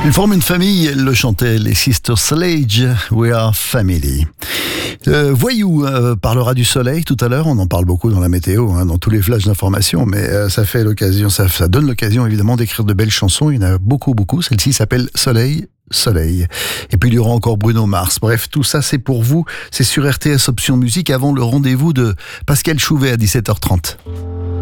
Ils forment une famille, elles le chantaient, les Sisters Sledge, We Are Family. Voyou parlera du soleil tout à l'heure, on en parle beaucoup dans la météo, dans tous les flashs d'informations, mais ça fait l'occasion, ça donne l'occasion évidemment d'écrire de belles chansons, il y en a beaucoup, celle-ci s'appelle Soleil. Et puis il y aura encore Bruno Mars. Bref, tout ça c'est pour vous, c'est sur RTS Option Musique avant le rendez-vous de Pascal Chouvet à 17h30.